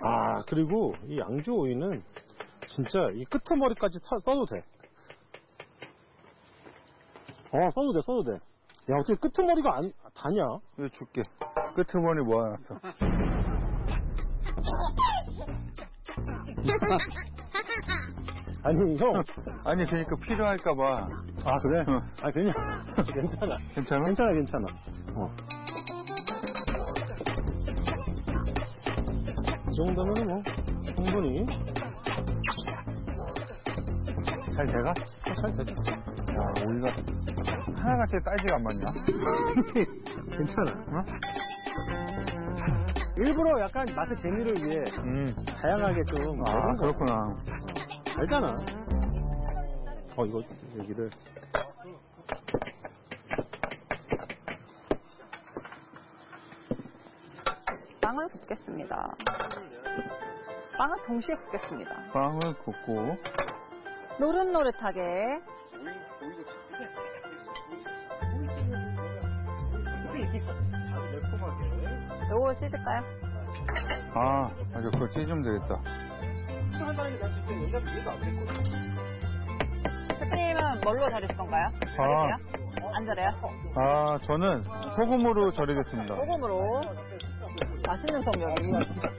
아, 그리고 이 양주 오이는 진짜 이 끄트머리까지 써도 돼. 써도 돼. 야, 어떻게 끄트머리가 다냐? 이거 줄게. 끄트머리 모아놨어. 아니, 형. 아니, 그러니까 필요할까봐. 아, 그래? 아, 그냥. 괜찮아. 괜찮아? 괜찮아. 이 정도면 뭐, 충분히. 잘 돼가? 잘 되죠. 야, 오이가 하나같이 딸지가 안 맞냐? 괜찮아. 일부러 약간 맛의 재미를 위해 다양하게 좀. 아, 그렇구나. 알잖아. 이거 여기를. 빵을 굽겠습니다. 빵을 동시에 굽겠습니다. 빵을 굽고. 노릇노릇하게. 요거 찢을까요? 아, 맞아. 그거 찢으면 되겠다. 셰프님은 뭘로 자르실 건가요? 자르세요? 안 자르요? 아, 저는 소금으로 절이겠습니다. 소금으로. 맛있는 솜 여기.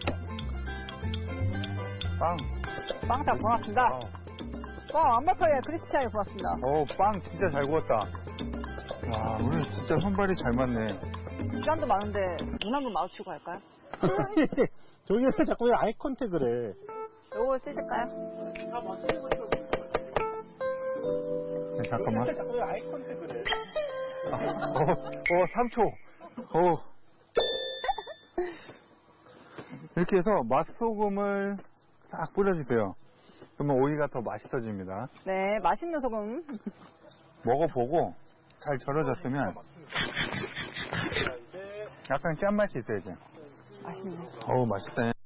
빵 다 고맙습니다. 완벽하게 크리스피하게 고맙습니다. 빵 진짜 잘 구웠다. 와, 오늘 진짜 손발이 잘 맞네. 시간도 많은데 눈 한 번 마주치고 갈까요? 저기를 자꾸 왜 아이 컨택을 해. 요거 찢을까요? 잠깐만. 자꾸 왜 아이 컨택을 해. 3초. 이렇게 해서 맛소금을 싹 뿌려주세요. 그러면 오이가 더 맛있어집니다. 네, 맛있는 소금. 먹어보고 잘 절여졌으면 약간 짠맛이 있어야지. 맛있네. 맛있다.